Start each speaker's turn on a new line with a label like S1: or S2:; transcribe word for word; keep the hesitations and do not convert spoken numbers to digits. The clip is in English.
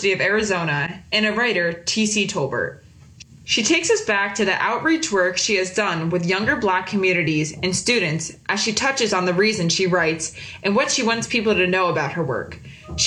S1: University of Arizona, and a writer, T C Tolbert. She takes us back to the outreach work she has done with younger Black communities and students as she touches on the reason she writes and what she wants people to know about her work.